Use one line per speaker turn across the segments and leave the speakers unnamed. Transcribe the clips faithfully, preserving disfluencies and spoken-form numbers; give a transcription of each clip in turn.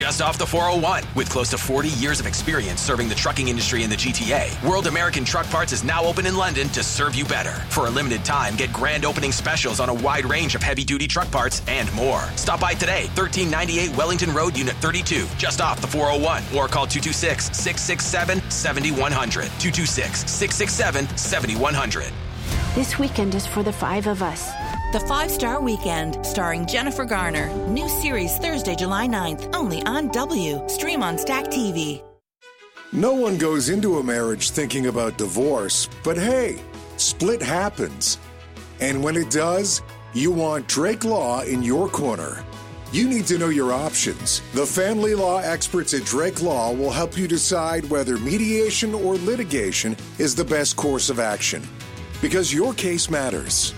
just off the four oh one. With close to forty years of experience serving the trucking industry in the G T A, World American Truck Parts is now open in London to serve you better. For a limited time, get grand opening specials on a wide range of heavy-duty truck parts and more. Stop by today, thirteen ninety-eight Wellington Road, Unit thirty-two, just off the four oh one, or call two two six, six six seven, seven one zero zero, two two six, six six seven, seven one zero zero.
This weekend is for the five of us.
The Five Star Weekend, starring Jennifer Garner. New series Thursday, July ninth, only on W. Stream on Stack T V.
No one goes into a marriage thinking about divorce, but hey, split happens. And when it does, you want Drake Law in your corner. You need to know your options. The family law experts at Drake Law will help you decide whether mediation or litigation is the best course of action. Because your case matters.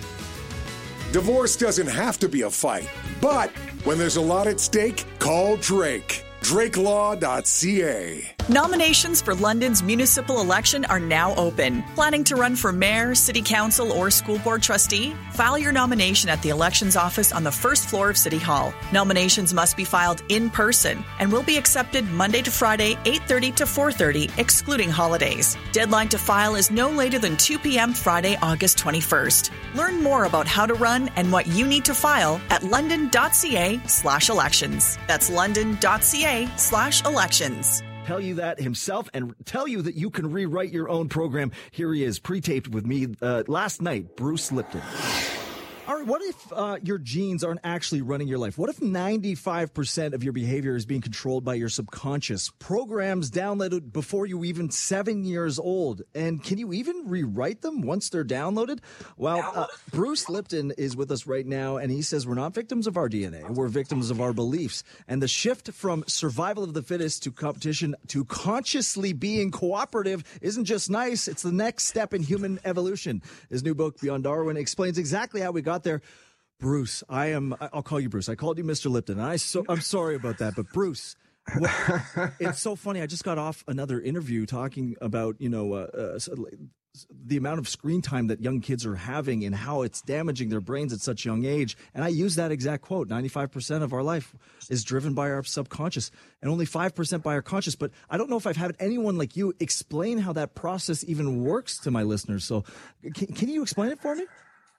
Divorce doesn't have to be a fight, but when there's a lot at stake, call Drake. drake law dot c a.
Nominations for London's municipal election are now open. Planning to run for mayor, city council, or school board trustee? File your nomination at the elections office on the first floor of City Hall. Nominations must be filed in person and will be accepted Monday to Friday, eight thirty to four thirty, excluding holidays. Deadline to file is no later than two p.m. Friday, August twenty-first. Learn more about how to run and what you need to file at london.ca slash elections. That's london.ca slash elections.
Tell you that himself and tell you that you can rewrite your own program. Here he is, pre-taped with me uh, last night, Bruce Lipton. All right, what if uh, your genes aren't actually running your life? What if ninety-five percent of your behavior is being controlled by your subconscious? Programs downloaded before you were even seven years old. And can you even rewrite them once they're downloaded? Well, uh, Bruce Lipton is with us right now, and he says we're not victims of our D N A. We're victims of our beliefs. And the shift from survival of the fittest to competition to consciously being cooperative isn't just nice. It's the next step in human evolution. His new book, Beyond Darwin, explains exactly how we got there. Bruce, I am, I'll call you Bruce. I called you Mister Lipton. And I so, I'm sorry about that, but Bruce, what, it's so funny. I just got off another interview talking about, you know, uh, uh, the amount of screen time that young kids are having and how it's damaging their brains at such a young age. And I use that exact quote. ninety-five percent of our life is driven by our subconscious and only five percent by our conscious. But I don't know if I've had anyone like you explain how that process even works to my listeners. So can, can you explain it for me?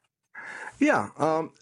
Yeah, um,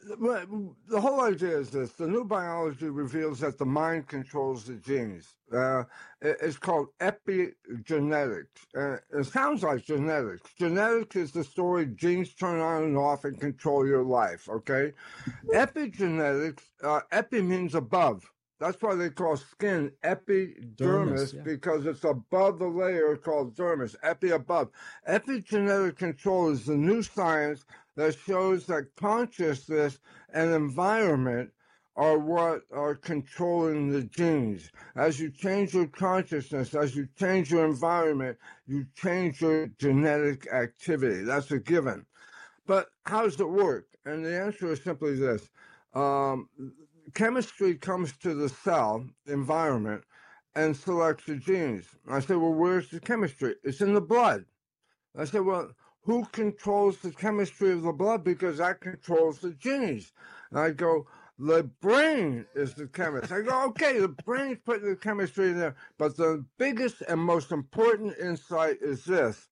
the whole idea is this. The new biology reveals that the mind controls the genes. Uh, it's called epigenetics. Uh, it sounds like genetics. Genetics is the story genes turn on and off and control your life, okay? Epigenetics, uh, epi means above. That's why they call skin epidermis, dermis, yeah. Because it's above the layer called dermis, epi above. Epigenetic control is the new science that shows that consciousness and environment are what are controlling the genes. As you change your consciousness, as you change your environment, you change your genetic activity. That's a given. But how does it work? And the answer is simply this. Um, chemistry comes to the cell environment and selects the genes. I say, well, where's the chemistry? It's in the blood. I say, well, who controls the chemistry of the blood? Because that controls the genes. And I go, the brain is the chemist. I go, okay, the brain's putting the chemistry in there. But the biggest and most important insight is this.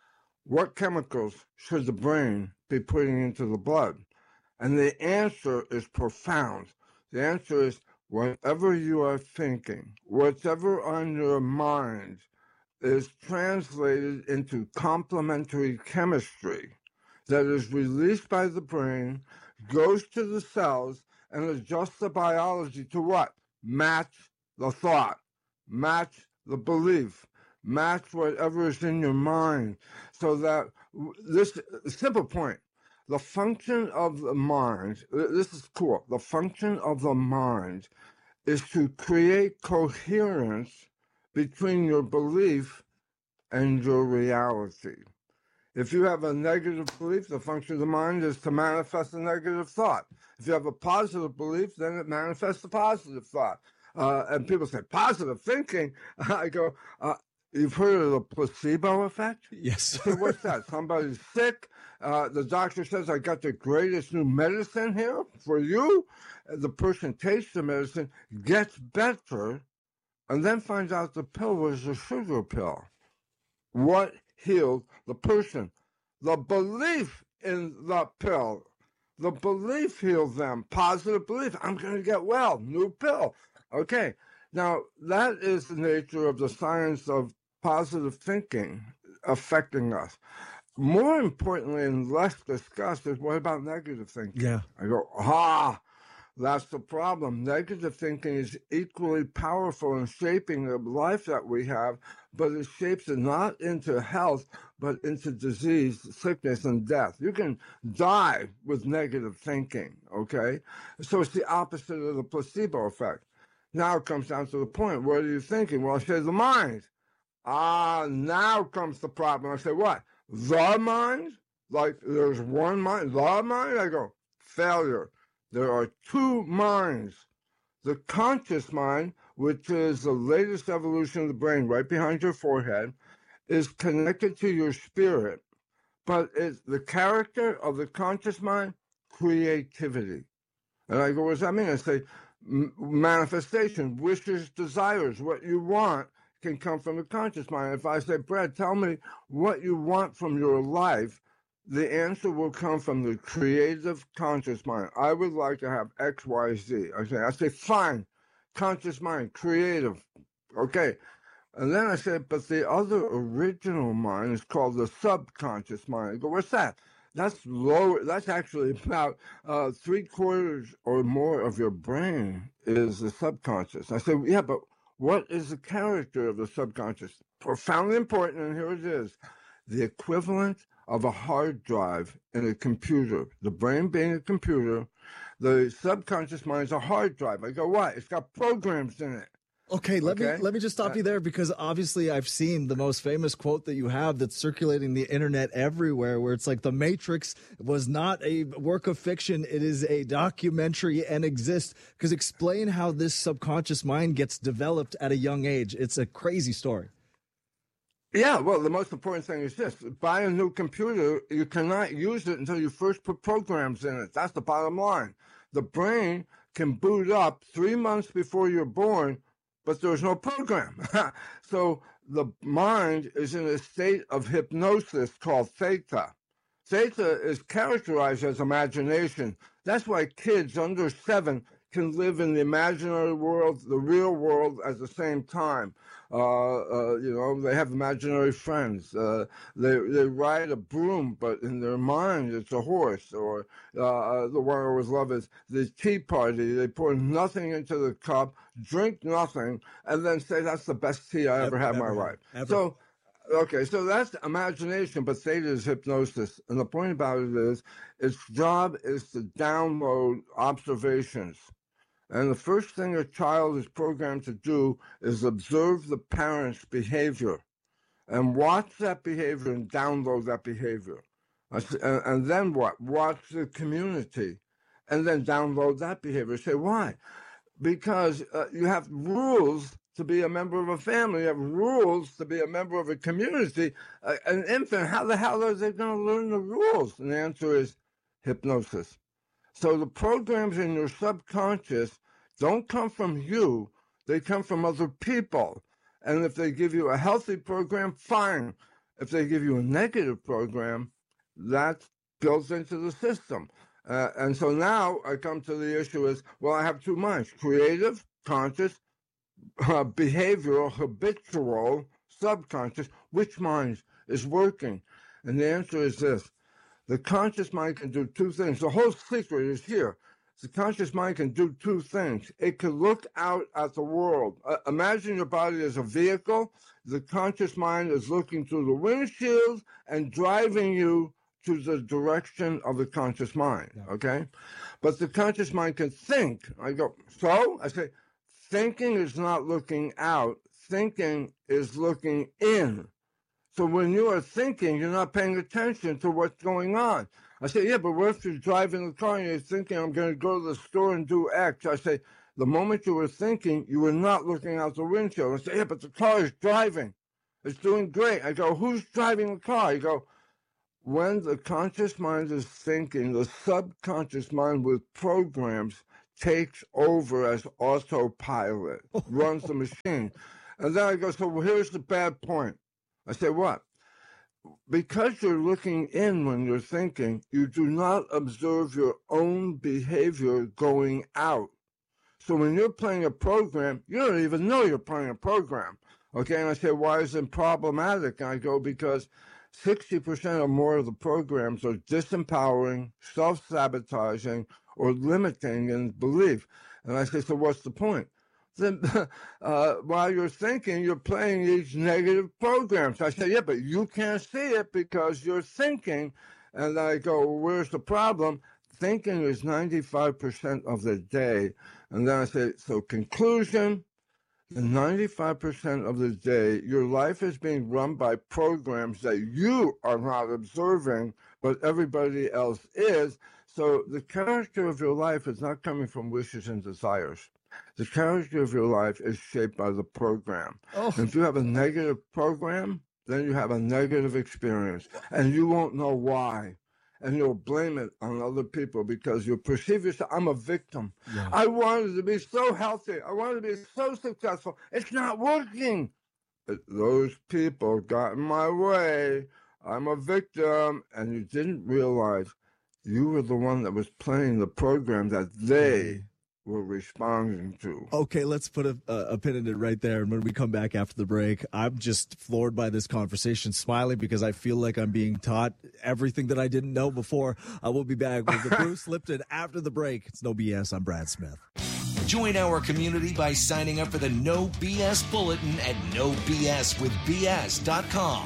What chemicals should the brain be putting into the blood? And the answer is profound. The answer is whatever you are thinking, whatever on your mind, is translated into complementary chemistry that is released by the brain, goes to the cells, and adjusts the biology to what? Match the thought, match the belief, match whatever is in your mind. So that this simple point, the function of the mind, this is cool, the function of the mind is to create coherence between your belief and your reality. If you have a negative belief, the function of the mind is to manifest a negative thought. If you have a positive belief, then it manifests a positive thought. Uh, and people say, positive thinking? I go, uh, you've heard of the placebo effect?
Yes.
I say, what's that? Somebody's sick. Uh, the doctor says, I got the greatest new medicine here for you. The person takes the medicine, gets better, and then finds out the pill was a sugar pill. What healed the person? The belief in the pill. The belief healed them. Positive belief. I'm going to get well. New pill. Okay. Now, that is the nature of the science of positive thinking affecting us. More importantly and less discussed is what about negative thinking?
Yeah.
I go, ah, that's the problem. Negative thinking is equally powerful in shaping the life that we have, but it shapes it not into health, but into disease, sickness, and death. You can die with negative thinking, okay? So it's the opposite of the placebo effect. Now it comes down to the point. What are you thinking? Well, I say the mind. Ah, now comes the problem. I say, what? The mind? Like there's one mind? The mind? I go, failure. There are two minds. The conscious mind, which is the latest evolution of the brain right behind your forehead, is connected to your spirit. But it's the character of the conscious mind, creativity. And I go, what does that mean? I say, manifestation, wishes, desires, what you want can come from the conscious mind. If I say, Brad, tell me what you want from your life, the answer will come from the creative conscious mind. I would like to have X, Y, Z. I say, I say, fine, conscious mind, creative. Okay. And then I say, but the other original mind is called the subconscious mind. I go, what's that? That's lower. That's actually about uh, three quarters or more of your brain is the subconscious. I say, yeah, but what is the character of the subconscious? Profoundly important, and here it is. The equivalent of a hard drive in a computer. The brain being a computer, the subconscious mind is a hard drive. I go, what? It's got programs in it.
Okay, let
okay?
me let me just stop
uh,
you there, because obviously I've seen the most famous quote that you have that's circulating the internet everywhere, where it's like the Matrix was not a work of fiction, it is a documentary and exists. Because explain how this subconscious mind gets developed at a young age. It's a crazy story.
Yeah, well, the most important thing is this. Buy a new computer, you cannot use it until you first put programs in it. That's the bottom line. The brain can boot up three months before you're born, but there's no program. So the mind is in a state of hypnosis called theta. Theta is characterized as imagination. That's why kids under seven can live in the imaginary world, the real world at the same time. Uh, uh, you know, they have imaginary friends. Uh, they they ride a broom, but in their mind it's a horse. Or uh, the one I always love is the tea party. They pour nothing into the cup, drink nothing, and then say that's the best tea I ever, ever had in my life. Ever. So, okay, so that's imagination, but theta is hypnosis. And the point about it is, its job is to download observations. And the first thing a child is programmed to do is observe the parent's behavior and watch that behavior and download that behavior. And then what? Watch the community and then download that behavior. Say, why? Because uh, you have rules to be a member of a family. You have rules to be a member of a community. Uh, an infant, how the hell are they going to learn the rules? And the answer is hypnosis. So the programs in your subconscious don't come from you, they come from other people. And if they give you a healthy program, fine. If they give you a negative program, that's built into the system. Uh, and so now I come to the issue is, well, I have two minds, creative, conscious, uh, behavioral, habitual, subconscious. Which mind is working? And the answer is this. The conscious mind can do two things. The whole secret is here. The conscious mind can do two things. It can look out at the world. Uh, imagine your body as a vehicle. The conscious mind is looking through the windshield and driving you to the direction of the conscious mind, okay? But the conscious mind can think. I go, so? I say, thinking is not looking out. Thinking is looking in. So when you are thinking, you're not paying attention to what's going on. I say, yeah, but what if you're driving the car and you're thinking, I'm going to go to the store and do X? I say, the moment you were thinking, you were not looking out the windshield. I say, yeah, but the car is driving. It's doing great. I go, who's driving the car? You go, when the conscious mind is thinking, the subconscious mind with programs takes over as autopilot, runs the machine. And then I go, so well, here's the bad point. I say, what? Because you're looking in when you're thinking, you do not observe your own behavior going out. So when you're playing a program, you don't even know you're playing a program. Okay, and I say, why is it problematic? And I go, because sixty percent or more of the programs are disempowering, self-sabotaging, or limiting in belief. And I say, so what's the point? Then uh, while you're thinking, you're playing these negative programs. I say, yeah, but you can't see it because you're thinking. And I go, well, where's the problem? Thinking is ninety-five percent of the day. And then I say, so conclusion, ninety-five percent of the day, your life is being run by programs that you are not observing, but everybody else is. So the character of your life is not coming from wishes and desires. The character of your life is shaped by the program. Oh. And if you have a negative program, then you have a negative experience, and you won't know why. And you'll blame it on other people because you perceive yourself, I'm a victim. Yeah. I wanted to be so healthy. I wanted to be so successful. It's not working. But those people got in my way. I'm a victim. And you didn't realize you were the one that was playing the program that they were responding to.
Okay, let's put a, a pin in it right there. And when we come back after the break, I'm just floored by this conversation, smiling because I feel like I'm being taught everything that I didn't know before. I will be back with the Bruce Lipton after the break. It's No B S. I'm Brad Smith.
Join our community by signing up for the No B S Bulletin at no b s with b s dot com.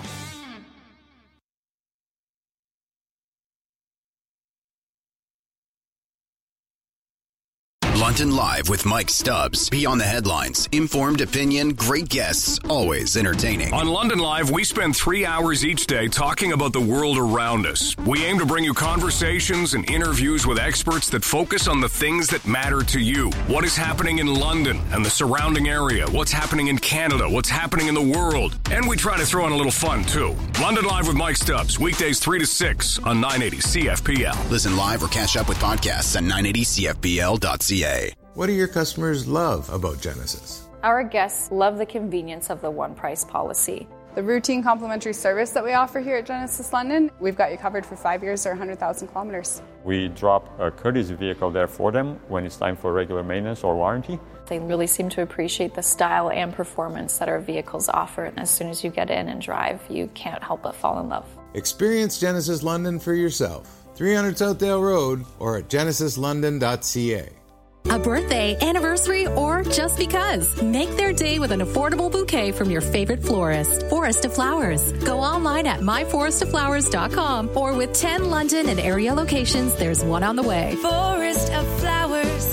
London Live with Mike Stubbs. Beyond the headlines. Informed opinion, great guests, always entertaining.
On London Live, we spend three hours each day talking about the world around us. We aim to bring you conversations and interviews with experts that focus on the things that matter to you. What is happening in London and the surrounding area? What's happening in Canada? What's happening in the world? And we try to throw in a little fun, too. London Live with Mike Stubbs. Weekdays three to six on nine eighty C F P L.
Listen live or catch up with podcasts at nine eighty C F P L dot C A.
What do your customers love about Genesis?
Our guests love the convenience of the one price policy.
The routine complimentary service that we offer here at Genesis London, we've got you covered for five years or one hundred thousand kilometers.
We drop a courtesy vehicle there for them when it's time for regular maintenance or warranty.
They really seem to appreciate the style and performance that our vehicles offer. And as soon as you get in and drive, you can't help but fall in love.
Experience Genesis London for yourself. three hundred Southdale Road or at genesis london dot c a.
A birthday, anniversary, or just because. Make their day with an affordable bouquet from your favorite florist. Forest of Flowers. Go online at my forest of flowers dot com or with ten London and area locations, there's one on the way.
Forest of Flowers.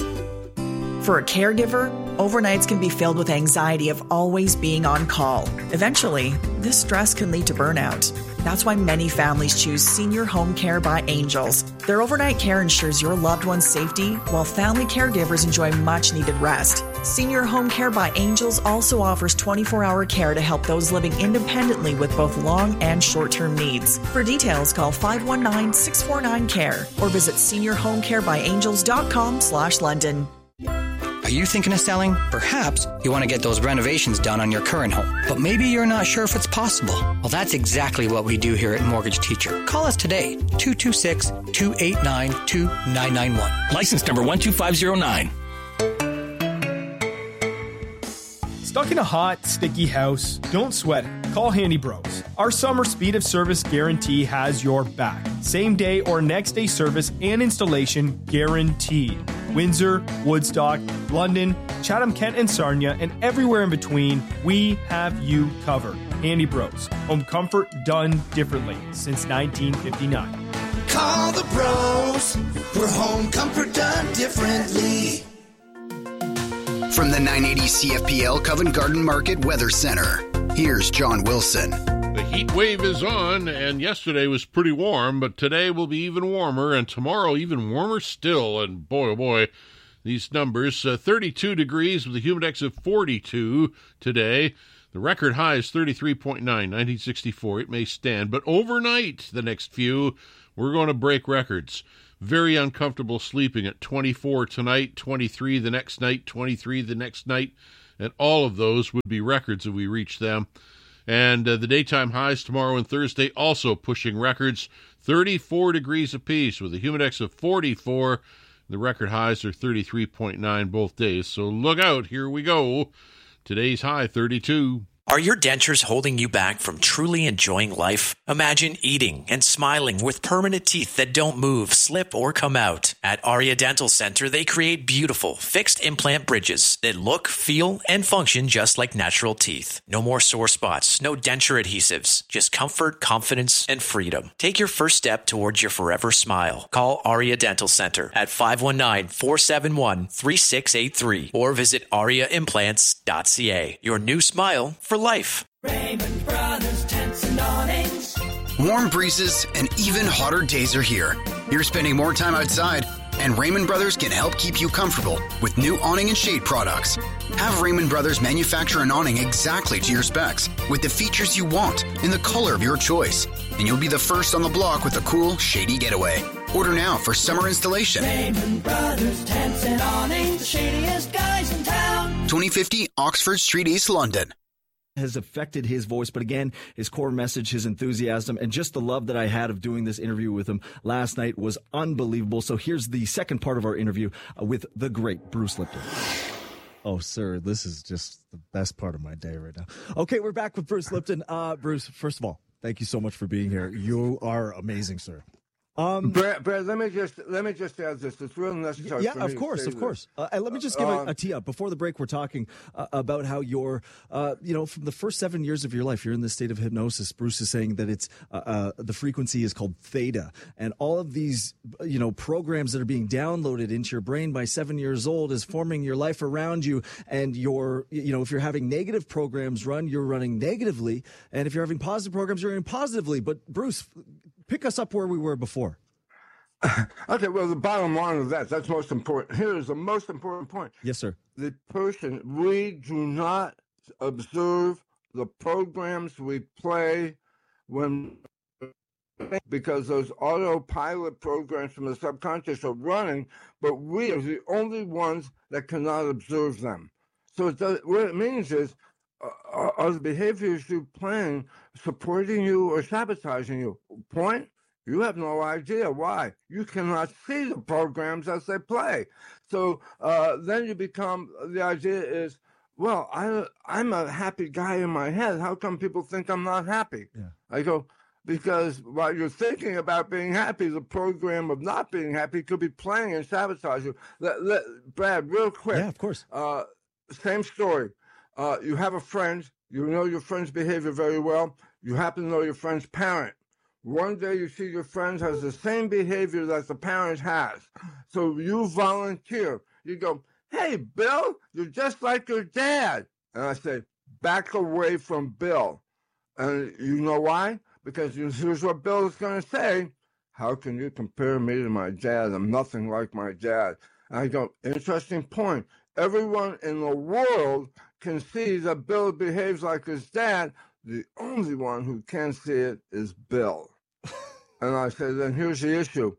For a caregiver, overnights can be filled with anxiety of always being on call. Eventually, this stress can lead to burnout. That's why many families choose Senior Home Care by Angels. Their overnight care ensures your loved one's safety, while family caregivers enjoy much-needed rest. Senior Home Care by Angels also offers twenty-four hour care to help those living independently with both long and short-term needs. For details, call five one nine, six four nine, C A R E or visit senior home care by angels dot com slash London.
Are you thinking of selling? Perhaps you want to get those renovations done on your current home, but maybe you're not sure if it's possible. Well, that's exactly what we do here at Mortgage Teacher. Call us today, two two six, two eight nine, two nine nine one.
License number one two five zero nine.
Stuck in a hot, sticky house? Don't sweat it. Call Handy Bros. Our summer speed of service guarantee has your back. Same day or next day service and installation guaranteed. Windsor, Woodstock, London, Chatham, Kent, and Sarnia, and everywhere in between, we have you covered. Handy Bros. Home comfort done differently since nineteen fifty-nine.
Call the bros for home comfort done differently.
From the nine eighty C F P L Covent Garden Market Weather Center, here's John Wilson.
The heat wave is on, and yesterday was pretty warm, but today will be even warmer, and tomorrow even warmer still. And boy, oh boy, these numbers, uh, thirty-two degrees with a humidex of forty-two today. The record high is thirty-three point nine, nineteen sixty-four. It may stand, but overnight, the next few, we're going to break records. very uncomfortable sleeping at twenty-four tonight, twenty-three the next night, twenty-three the next night, and all of those would be records if we reach them. And uh, the daytime highs tomorrow and Thursday also pushing records, thirty-four degrees apiece with a humidex of forty-four. The record highs are thirty-three point nine both days. So look out. Here we go. Today's high, thirty-two.
Are your dentures holding you back from truly enjoying life? Imagine eating and smiling with permanent teeth that don't move, slip, or come out. At Aria Dental Center, they create beautiful, fixed implant bridges that look, feel, and function just like natural teeth. No more sore spots, no denture adhesives, just comfort, confidence, and freedom. Take your first step towards your forever smile. Call Aria Dental Center at five one nine, four seven one, three six eight three or visit aria implants dot c a. Your new smile for life.
Raymond Brothers Tents and Awnings.
Warm breezes and even hotter days are here. You're spending more time outside, and Raymond Brothers can help keep you comfortable with new awning and shade products. Have Raymond Brothers manufacture an awning exactly to your specs with the features you want in the color of your choice, and you'll be the first on the block with a cool, shady getaway. Order now for summer installation.
Raymond Brothers Tents and Awnings, the shadiest guys in town.
twenty fifty Oxford Street, East London.
Has affected his voice, but again, his core message, his enthusiasm, and just the love that I had of doing this interview with him last night was unbelievable. So here's the second part of our interview uh, with the great Bruce Lipton.
Oh, sir, this is just the best part of my day right now. Okay, we're back with Bruce Lipton. Uh, Bruce, first of all, thank you so much for being here. You are amazing, sir.
Um, Brad, Brad, let me just let me just add this. It's really necessary.
Yeah,
for me
of course,
to
of course. Uh, and let me just give
um,
a, a tee up before the break. We're talking uh, about how you're, uh, you know, from the first seven years of your life, you're in this state of hypnosis. Bruce is saying that it's uh, uh, the frequency is called theta, and all of these, you know, programs that are being downloaded into your brain by seven years old is forming your life around you. And you're, you know, if you're having negative programs run, you're running negatively, and if you're having positive programs, you're running positively. But Bruce, pick us up where we were before.
Okay, well, the bottom line of that, that's most important. Here is the most important point.
Yes, sir.
The person, we do not observe the programs we play when, because those autopilot programs from the subconscious are running, but we are the only ones that cannot observe them. So it does, what it means is, uh, are the behaviors you plan supporting you or sabotaging you? Point? You have no idea why. You cannot see the programs as they play. So uh, then you become, the idea is, well, I, I'm a happy guy in my head. How come people think I'm not happy?
Yeah.
I go, because while you're thinking about being happy, the program of not being happy could be playing and sabotage you. Let, let, Brad, real quick.
Yeah, of course.
Uh, same story. Uh, you have a friend. You know your friend's behavior very well. You happen to know your friend's parent. One day you see your friend has the same behavior that the parent has. So you volunteer. You go, hey, Bill, you're just like your dad. And I say, back away from Bill. And you know why? Because here's what Bill is going to say. How can you compare me to my dad? I'm nothing like my dad. And I go, interesting point. Everyone in the world can see that Bill behaves like his dad. The only one who can see it is Bill. And I said, then here's the issue.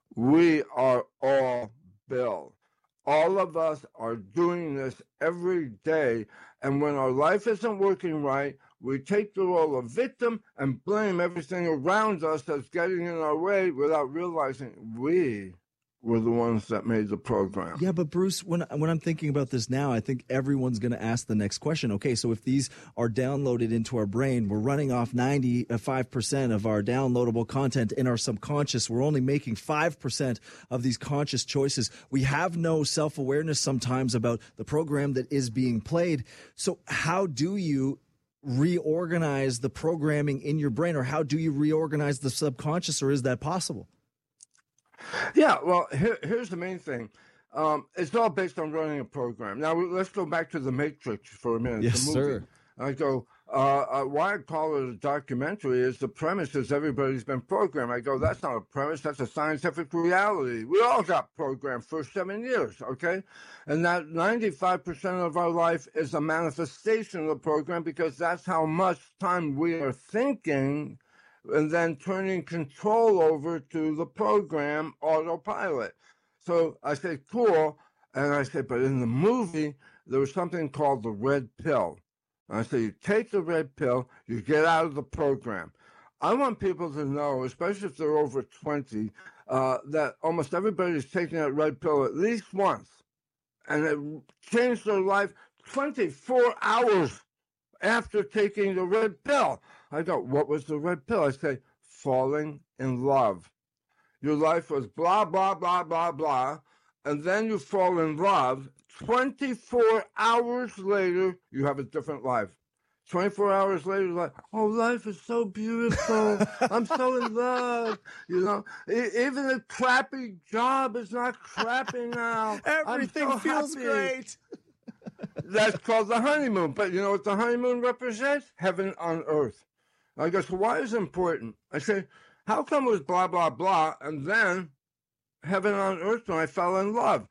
We are all Bill. All of us are doing this every day. And when our life isn't working right, we take the role of victim and blame everything around us that's getting in our way without realizing we were the ones that made the program.
Yeah, but Bruce, when when I'm thinking about this now, I think everyone's going to ask the next question. Okay, so if these are downloaded into our brain, we're running off ninety-five percent of our downloadable content in our subconscious. We're only making five percent of these conscious choices. We have no self-awareness sometimes about the program that is being played. So how do you reorganize the programming in your brain, or how do you reorganize the subconscious, or is that possible?
Yeah, well, here, here's the main thing. Um, it's all based on running a program. Now, let's go back to The Matrix for a minute.
Yes,
the movie.
sir.
I go, uh, uh, why I call it a documentary is the premise is everybody's been programmed. I go, that's not a premise. That's a scientific reality. We all got programmed for seven years, okay? And that ninety-five percent of our life is a manifestation of the program because that's how much time we are thinking and then turning control over to the program autopilot. So I say, cool. And I say, but in the movie, there was something called the red pill. And I say, you take the red pill, you get out of the program. I want people to know, especially if they're over twenty, uh, that almost everybody's taking that red pill at least once. And it changed their life twenty-four hours after taking the red pill. I go, what was the red pill? I say, falling in love. Your life was blah, blah, blah, blah, blah. And then you fall in love. twenty-four hours later, you have a different life. twenty-four hours later, like, oh, life is so beautiful. I'm so in love. You know, even a crappy job is not crappy now.
Everything
so
feels
happy.
great.
That's called the honeymoon. But you know what the honeymoon represents? Heaven on earth. I go, so why is it important? I say, how come it was blah, blah, blah, and then heaven on earth when I fell in love?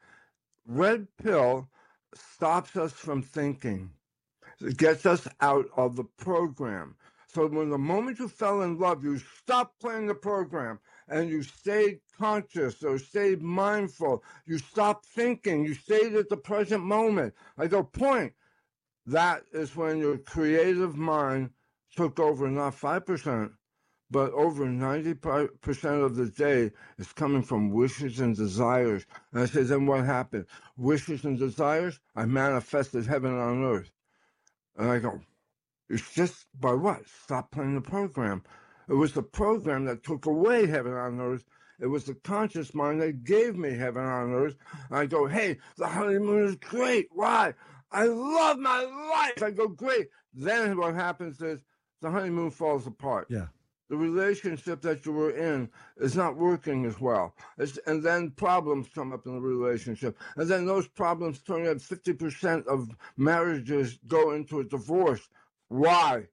Red pill stops us from thinking. It gets us out of the program. So when the moment you fell in love, you stopped playing the program and you stayed conscious or stayed mindful. You stopped thinking. You stayed at the present moment. I go, point. That is when your creative mind took over not five percent, but over ninety percent of the day is coming from wishes and desires. And I say, then what happened? Wishes and desires, I manifested heaven on earth. And I go, it's just by what? Stop playing the program. It was the program that took away heaven on earth. It was the conscious mind that gave me heaven on earth. And I go, hey, the honeymoon is great. Why? I love my life. I go, great. Then what happens is the honeymoon falls apart.
Yeah.
The relationship that you were in is not working as well. It's, and then problems come up in the relationship. And then those problems turn out fifty percent of marriages go into a divorce. Why?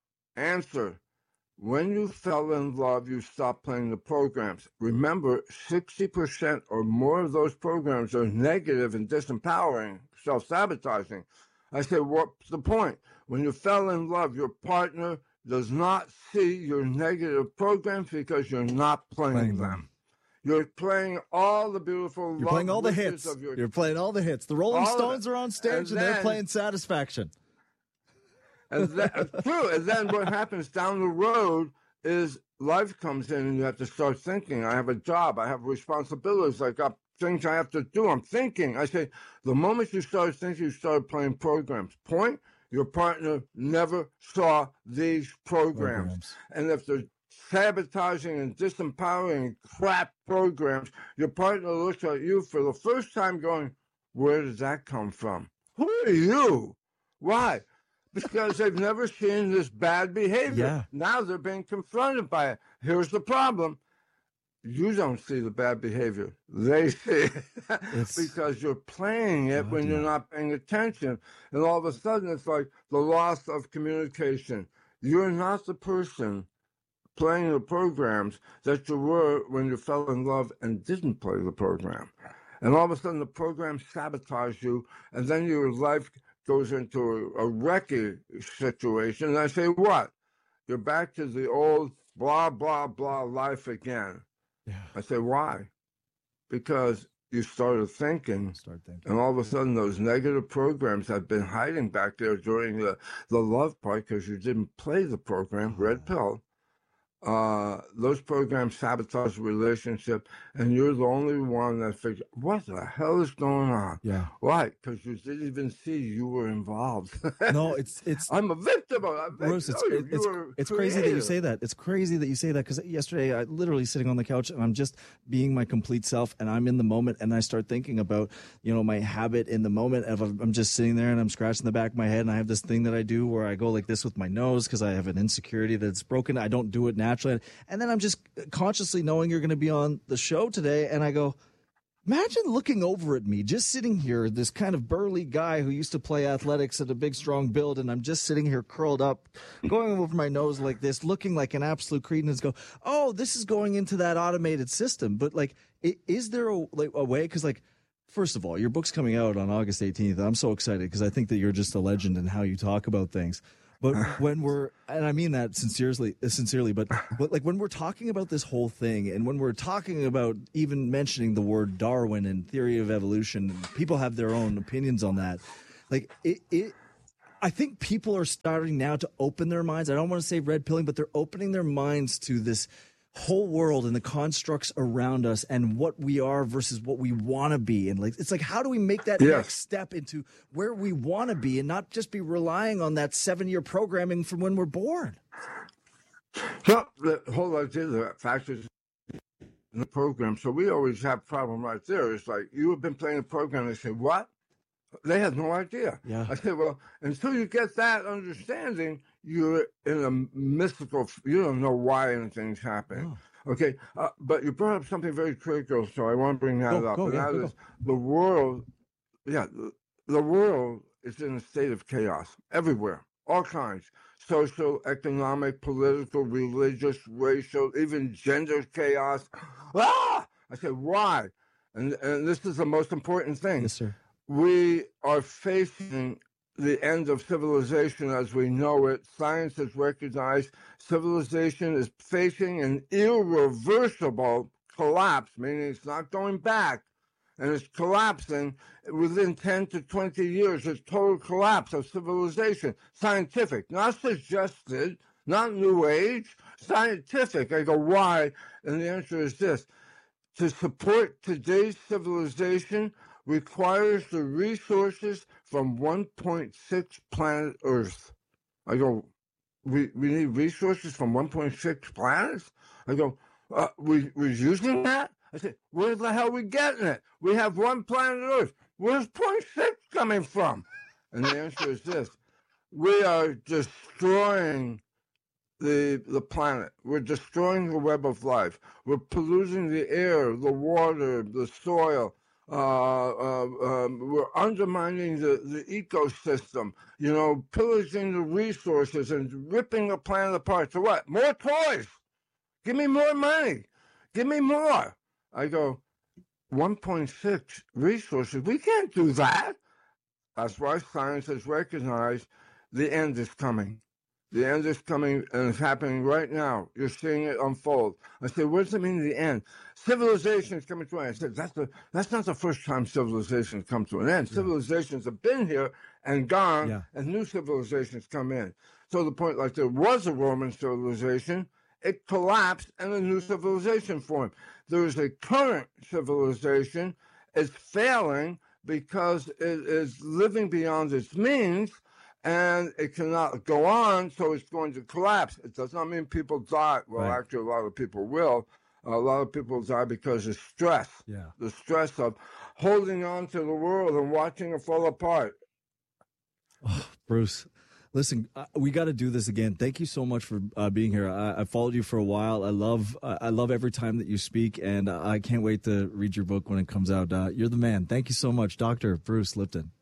Answer. When you fell in love, you stopped playing the programs. Remember, sixty percent or more of those programs are negative and disempowering, self-sabotaging. I say, what's the point? When you fell in love, your partner does not see your negative programs because you're not playing, playing them. them. You're playing all the beautiful
You're playing all the hits.
Of your...
You're playing all the hits. The Rolling
all
Stones are on stage and, and then, they're playing Satisfaction.
And then, true. And then what happens down the road is life comes in and you have to start thinking. I have a job. I have responsibilities. I got things I have to do. I'm thinking. I say, the moment you start thinking, you start playing programs. Point. Your partner never saw these programs. programs. And if they're sabotaging and disempowering crap programs, your partner looks at you for the first time going, where does that come from? Who are you? Why? Because they've never seen this bad behavior.
Yeah.
Now they're being confronted by it. Here's the problem. You don't see the bad behavior. They see it because you're playing it when you're not paying attention. And all of a sudden, it's like the loss of communication. You're not the person playing the programs that you were when you fell in love and didn't play the program. And all of a sudden, the program sabotages you, and then your life goes into a, a wrecky situation. And I say, what? You're back to the old blah, blah, blah life again.
Yeah.
I say, why? Because you started thinking,
Start thinking,
and all of a sudden those negative programs have been hiding back there during the, the love part because you didn't play the program, red pill. Uh, those programs sabotage the relationship, and you're the only one that figures, what the hell is going on?
Yeah.
Why? Because you didn't even see you were involved.
No, it's it's.
I'm a victim of it.
Bruce, it's it, it's, it's crazy that you say that. It's crazy that you say that because yesterday I literally sitting on the couch and I'm just being my complete self and I'm in the moment and I start thinking about, you know, my habit in the moment of I'm just sitting there and I'm scratching the back of my head and I have this thing that I do where I go like this with my nose because I have an insecurity that's broken. I don't do it naturally. And then I'm just consciously knowing you're going to be on the show today. And I go, imagine looking over at me, just sitting here, this kind of burly guy who used to play athletics at a big, strong build. And I'm just sitting here curled up, going over my nose like this, looking like an absolute cretin and go, oh, this is going into that automated system. But like, is there a, like, a way? Because like, first of all, your book's coming out on August eighteenth. I'm so excited because I think that you're just a legend in how you talk about things. But when we're, and I mean that sincerely, sincerely, but, but like when we're talking about this whole thing and when we're talking about even mentioning the word Darwin and theory of evolution, people have their own opinions on that. Like it, it, I think people are starting now to open their minds. I don't want to say red pilling, but they're opening their minds to this whole world and the constructs around us and what we are versus what we want to be. And like, it's like, how do we make that
yes.
next step into where we want to be and not just be relying on that seven year programming from when we're born?
So the whole idea of the factors in the program. So we always have a problem right there. It's like, you have been playing a program. They say, what? They have no idea.
Yeah.
I said, well, until you get that understanding, you're in a mystical, you don't know why anything's happening. Oh. Okay. Uh, but you brought up something very critical, so I want to bring that
go,
up.
Go,
and
yeah,
that
go,
is
go.
the world, yeah, the, the world is in a state of chaos everywhere, all kinds. Social, economic, political, religious, racial, even gender chaos. Ah! I said, why? And, and this is the most important thing.
Yes, sir.
We are facing the end of civilization as we know it. Science has recognized civilization is facing an irreversible collapse, meaning it's not going back, and it's collapsing within ten to twenty years. It's total collapse of civilization. Scientific, not suggested, not New Age, scientific. I go, why? And the answer is this. To support today's civilization requires the resources from one point six planet Earth. I go, we we need resources from one point six planets? I go, uh, we, we're using that? I said, where the hell are we getting it? We have one planet Earth. Where's point six coming from? And the answer is this. We are destroying the the planet. We're destroying the web of life. We're polluting the air, the water, the soil. Uh, uh, um, we're undermining the, the ecosystem, you know, pillaging the resources and ripping the planet apart. So what? More toys. Give me more money. Give me more. I go, one point six resources. We can't do that. That's why science has recognized the end is coming. The end is coming, and it's happening right now. You're seeing it unfold. I said, what does it mean, the end? Civilization is coming to an end. I said, that's, the, that's not the first time civilizations come to an end. Yeah. Civilizations have been here and gone, yeah. and new civilizations come in. So the point, like there was a Roman civilization, it collapsed, and a new civilization formed. There is a current civilization. It's failing because it is living beyond its means, and it cannot go on, so it's going to collapse. It does not mean people die. Well, right. Actually, a lot of people will. A lot of people die because of stress.
Yeah.
The stress of holding on to the world and watching it fall apart.
Oh, Bruce, listen, uh, we got to do this again. Thank you so much for uh, being here. I, I followed you for a while. I love uh, I love every time that you speak, and uh, I can't wait to read your book when it comes out. Uh, you're the man. Thank you so much, Doctor Bruce Lipton.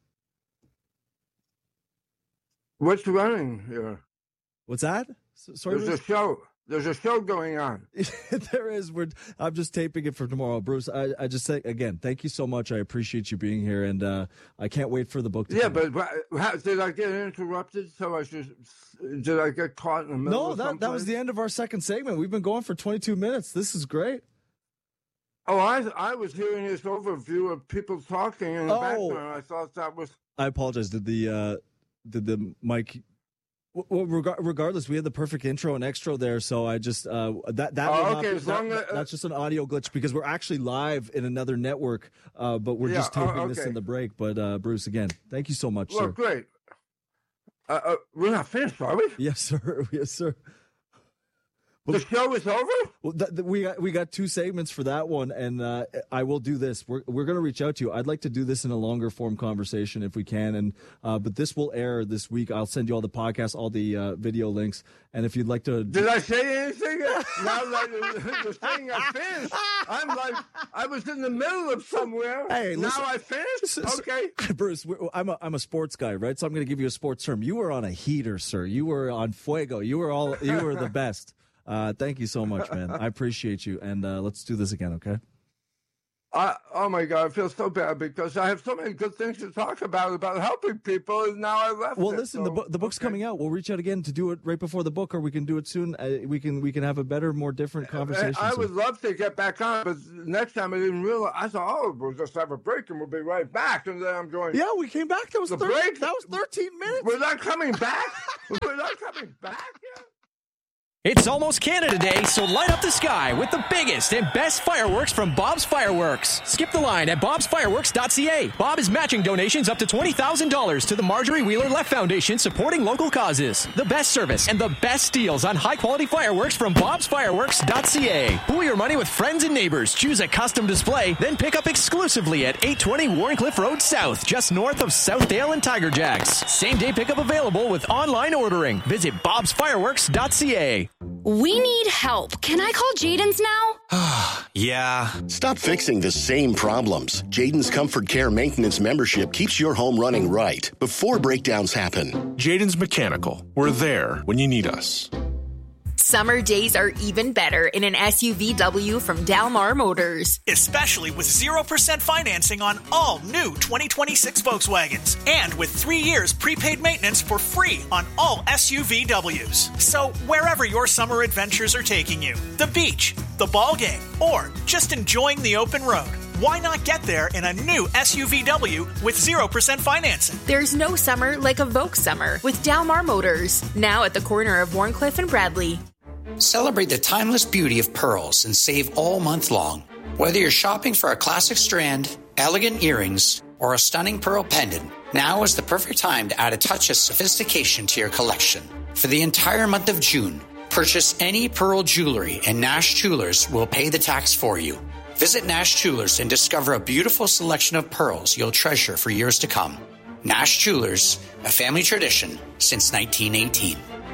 What's running here?
What's that? So, sorry,
There's Bruce? a show. There's a show going on.
There is. We're, I'm just taping it for tomorrow. Bruce, I, I just say, again, thank you so much. I appreciate you being here, and uh, I can't wait for the book to
yeah,
come
but, but how, did I get interrupted? So I should, did I get caught in the middle
No,
of
that, that was the end of our second segment. We've been going for twenty-two minutes. This is great.
Oh, I I was hearing this overview of people talking in the
oh.
background. I thought that was...
I apologize. Did the... Uh, Did the mic? Well, regardless, we had the perfect intro and extra there, so I just uh, that that,
oh,
will
okay,
not,
as
that,
long
that
as,
that's just an audio glitch because we're actually live in another network, uh, but we're
yeah,
just taping
oh, okay.
this in the break. But uh, Bruce, again, thank you so much,
well,
sir.
Great. Uh, uh, we're not finished, are we?
Yes, sir. Yes, sir.
The show is over?
Well, th- th- we got we got two segments for that one, and uh, I will do this. We're we're going to reach out to you. I'd like to do this in a longer form conversation if we can, and uh, but this will air this week. I'll send you all the podcasts, all the uh, video links, and if you'd like to.
Did I say anything? Now that the thing I finished, I'm like I was in the middle of somewhere.
Hey, listen,
now I finished. Okay,
Bruce, I'm a I'm a sports guy, right? So I'm going to give you a sports term. You were on a heater, sir. You were on fuego. You were all. You were the best. Uh, thank you so much, man. I appreciate you. And uh, let's do this again, okay?
I, oh my God, I feel so bad because I have so many good things to talk about, about helping people, and now I left
Well,
it,
listen,
so,
the, bu- the book's
okay.
coming out. We'll reach out again to do it right before the book, or we can do it soon. Uh, we can we can have a better, more different conversation.
I, I would
so.
love to get back on, but next time I didn't realize. I thought, oh, we'll just have a break and we'll be right back. And then I'm going,
Yeah, we came back. That was
the
thir-
break.
That was thirteen minutes.
We're not coming back. We're not coming back yet.
It's almost Canada Day, so light up the sky with the biggest and best fireworks from Bob's Fireworks. Skip the line at bobs fireworks dot c a. Bob is matching donations up to twenty thousand dollars to the Marjorie Wheeler Left Foundation, supporting local causes. The best service and the best deals on high-quality fireworks from bobs fireworks dot c a. Pool your money with friends and neighbors. Choose a custom display, then pick up exclusively at eight twenty Warncliffe Road South, just north of Southdale and Tiger Jacks. Same-day pickup available with online ordering. Visit bobs fireworks dot c a.
We need help. Can I call Jaden's now?
Yeah. Stop fixing the same problems. Jaden's Comfort Care Maintenance membership keeps your home running right before breakdowns happen.
Jaden's Mechanical. We're there when you need us.
Summer days are even better in an S U V W from Dalmar Motors.
Especially with zero percent financing on all new twenty twenty-six Volkswagens. And with three years prepaid maintenance for free on all S U V Ws. So wherever your summer adventures are taking you, the beach, the ball game, or just enjoying the open road, why not get there in a new S U V W with zero percent financing?
There's no summer like a Volks summer with Dalmar Motors. Now at the corner of Warncliffe and Bradley.
Celebrate the timeless beauty of pearls and save all month long. Whether you're shopping for a classic strand, elegant earrings, or a stunning pearl pendant, now is the perfect time to add a touch of sophistication to your collection. For the entire month of June, purchase any pearl jewelry and Nash Jewelers will pay the tax for you. Visit Nash Jewelers and discover a beautiful selection of pearls you'll treasure for years to come. Nash Jewelers, a family tradition since nineteen eighteen.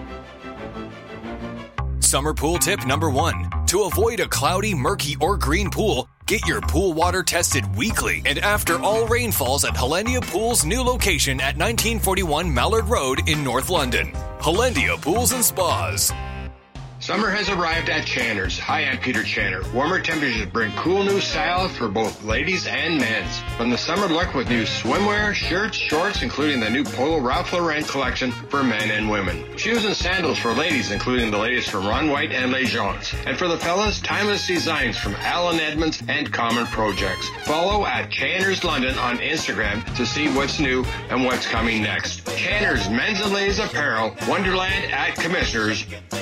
Summer pool tip number one. To avoid a cloudy, murky, or green pool, get your pool water tested weekly and after all rainfalls at Hollandia Pool's new location at nineteen forty-one Mallard Road in North London. Hollandia Pools and Spas.
Summer has arrived at Channer's. Hi, I'm Peter Channer. Warmer temperatures bring cool new style for both ladies and men's. From the summer look with new swimwear, shirts, shorts, including the new Polo Ralph Lauren collection for men and women. Shoes and sandals for ladies, including the latest from Ron White and Les Gens. And for the fellas, timeless designs from Alan Edmonds and Common Projects. Follow at Channer's London on Instagram to see what's new and what's coming next. Channer's Men's and Ladies Apparel, Wonderland at Commissioners.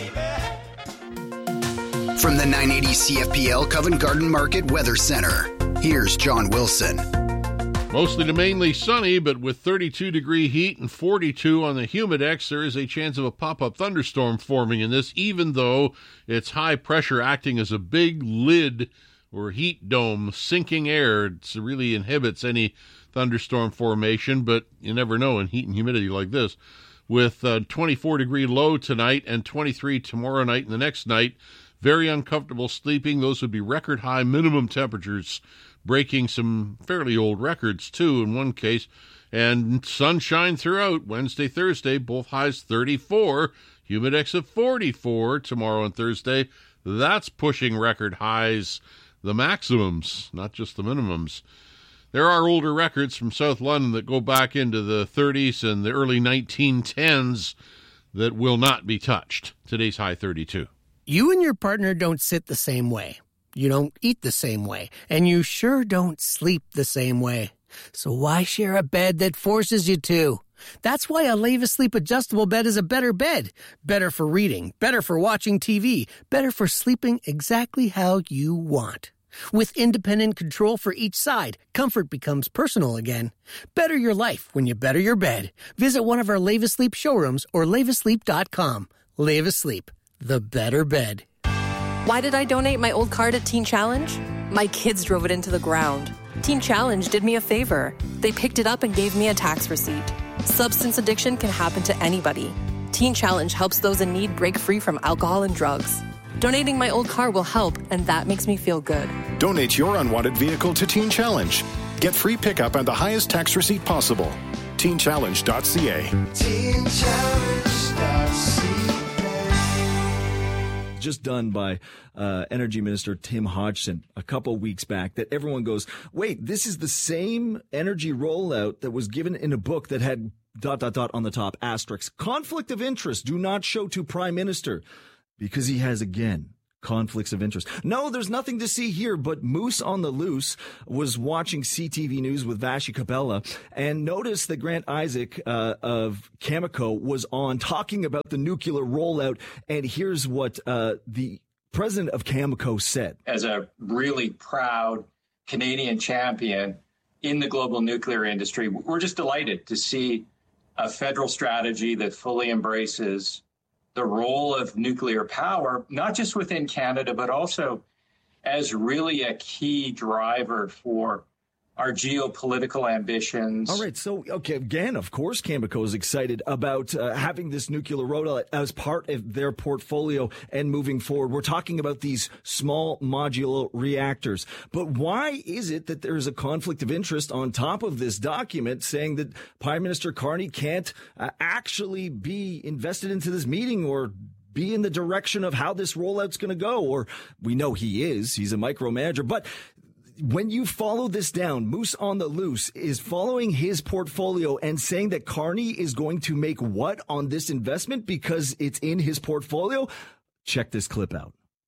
From the nine eighty C F P L Covent Garden Market Weather Center, here's John Wilson.
Mostly to mainly sunny, but with thirty-two degree heat and forty-two on the Humidex, there is a chance of a pop-up thunderstorm forming in this, even though it's high pressure acting as a big lid or heat dome, sinking air. It really inhibits any thunderstorm formation, but you never know in heat and humidity like this. With uh, twenty-four degree low tonight and twenty-three tomorrow night and the next night, very uncomfortable sleeping. Those would be record high minimum temperatures, breaking some fairly old records, too, in one case. And sunshine throughout Wednesday, Thursday, both highs thirty-four, Humidex of forty-four tomorrow and Thursday. That's pushing record highs, the maximums, not just the minimums. There are older records from South London that go back into the thirties and the early nineteen tens that will not be touched. Today's high thirty-two.
You and your partner don't sit the same way. You don't eat the same way. And you sure don't sleep the same way. So why share a bed that forces you to? That's why a Leva Sleep adjustable bed is a better bed. Better for reading, better for watching T V, better for sleeping exactly how you want. With independent control for each side, comfort becomes personal again. Better your life when you better your bed. Visit one of our Leva Sleep showrooms or leva sleep dot com. Leva Sleep. The better bed.
Why did I donate my old car to Teen Challenge? My kids drove it into the ground. Teen Challenge did me a favor. They picked it up and gave me a tax receipt. Substance addiction can happen to anybody. Teen Challenge helps those in need break free from alcohol and drugs. Donating my old car will help, and that makes me feel good.
Donate your unwanted vehicle to Teen Challenge. Get free pickup and the highest tax receipt possible. teen challenge dot c a.
teen challenge dot c a.
Just
done by uh, Energy Minister Tim Hodgson a couple weeks back that everyone goes, wait, this is the same energy rollout that was given in a book that had dot, dot, dot on the top, asterisk. Conflict of interest, do not show to Prime Minister, because he has, again, conflicts of interest. No, there's nothing to see here, but Moose on the Loose was watching C T V News with Vashi Capella and noticed that Grant Isaac uh, of Cameco was on talking about the nuclear rollout. And here's what uh, the president of Cameco said.
As a really proud Canadian champion in the global nuclear industry, we're just delighted to see a federal strategy that fully embraces the role of nuclear power, not just within Canada, but also as really a key driver for our geopolitical ambitions.
All right. So, okay, again, of course, Cameco is excited about uh, having this nuclear rollout as part of their portfolio and moving forward. We're talking about these small modular reactors. But why is it that there's a conflict of interest on top of this document saying that Prime Minister Carney can't uh, actually be invested into this meeting or be in the direction of how this rollout's going to go? Or we know he is. He's a micromanager. But when you follow this down, Moose on the Loose is following his portfolio and saying that Carney is going to make what on this investment because it's in his portfolio. Check this clip out.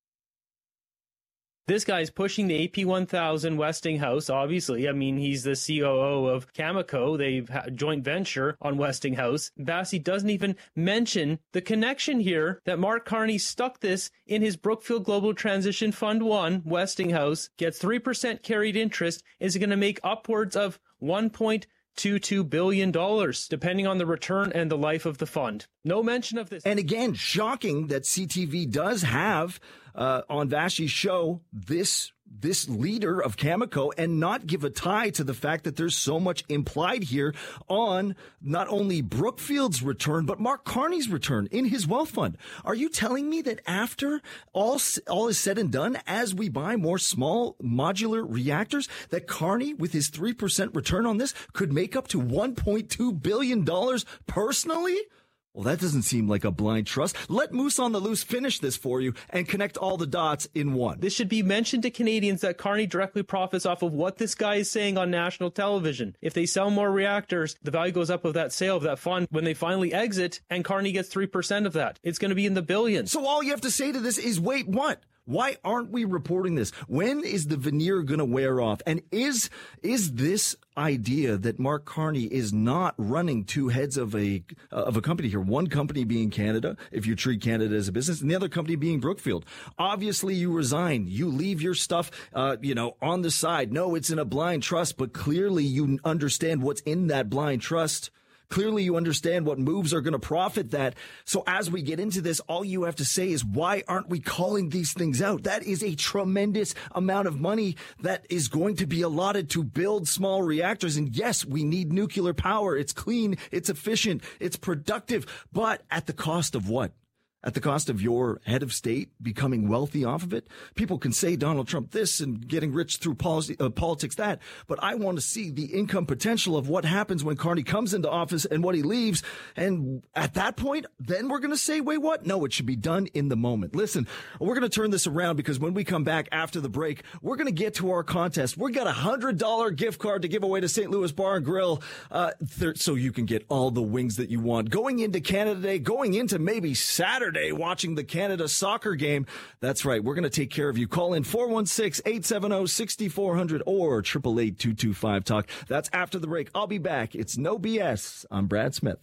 This guy's pushing the A P one thousand Westinghouse, obviously. I mean, he's the C O O of Cameco. They've had a joint venture on Westinghouse. Vassy doesn't even mention the connection here that Mark Carney stuck this in his Brookfield Global Transition Fund one. Westinghouse gets three percent carried interest, is going to make upwards of one point two two billion dollars, depending on the return and the life of the fund. No mention of this.
And again, shocking that C T V does have uh, on Vashi's show this this leader of Cameco and not give a tie to the fact that there's so much implied here on not only Brookfield's return, but Mark Carney's return in his wealth fund. Are you telling me that after all, all is said and done, as we buy more small modular reactors, that Carney, with his three percent return on this, could make up to one point two billion dollars personally? Well, that doesn't seem like a blind trust. Let Moose on the Loose finish this for you and connect all the dots in one.
This should be mentioned to Canadians that Carney directly profits off of what this guy is saying on national television. If they sell more reactors, the value goes up of that sale of that fund when they finally exit, and Carney gets three percent of that. It's going to be in the billions.
So all you have to say to this is, wait, what? Why aren't we reporting this? When is the veneer going to wear off? And is is this idea that Mark Carney is not running two heads of a uh, of a company here, one company being Canada, if you treat Canada as a business, and the other company being Brookfield? Obviously, you resign. You leave your stuff, uh, you know, on the side. No, it's in a blind trust, but clearly you understand what's in that blind trust. Clearly, you understand what moves are going to profit that. So as we get into this, all you have to say is, why aren't we calling these things out? That is a tremendous amount of money that is going to be allotted to build small reactors. And yes, we need nuclear power. It's clean, it's efficient, it's productive. But at the cost of what? At the cost of your head of state becoming wealthy off of it? People can say Donald Trump this and getting rich through policy, uh, politics that, but I want to see the income potential of what happens when Carney comes into office and what he leaves. And at that point, then we're going to say, wait, what? No, it should be done in the moment. Listen, we're going to turn this around because when we come back after the break, we're going to get to our contest. We've got a one hundred dollars gift card to give away to Saint Louis Bar and Grill, uh, th- so you can get all the wings that you want. Going into Canada Day, going into maybe Saturday, watching the Canada soccer game. That's right. We're going to take care of you. Call in four one six, eight seven zero, six four zero zero or eight eight eight, two two five, talk. That's after the break. I'll be back. It's No B S. I'm Brad Smith.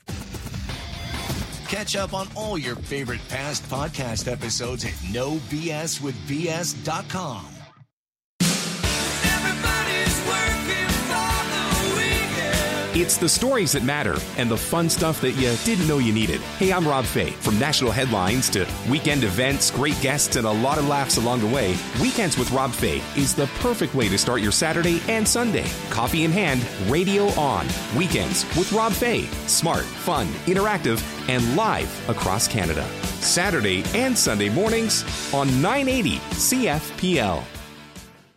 Catch up on all your favorite past podcast episodes at no b s with b s dot com.
It's the stories that matter and the fun stuff that you didn't know you needed. Hey, I'm Rob Fay. From national headlines to weekend events, great guests, and a lot of laughs along the way, Weekends with Rob Fay is the perfect way to start your Saturday and Sunday. Coffee in hand, radio on. Weekends with Rob Fay. Smart, fun, interactive, and live across Canada. Saturday and Sunday mornings on nine eighty C F P L.